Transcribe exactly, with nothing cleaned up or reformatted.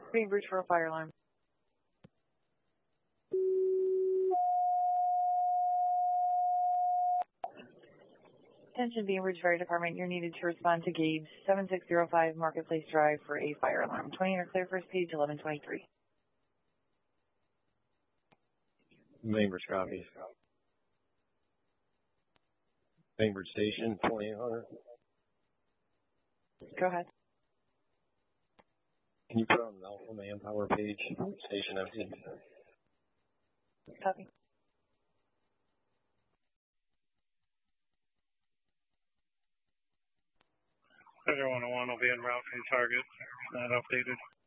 Bainbridge for a fire alarm. Attention Bainbridge Fire Department, you're needed to respond to Gage seven six zero five Marketplace Drive for a fire alarm. twenty are clear, first page, eleven twenty-three. Bainbridge copies. Bainbridge Station, twenty-eight hundred. Go ahead. Can you put on the Alpha Manpower page, station empty? Copy. Center one oh one will be en route from target, not updated.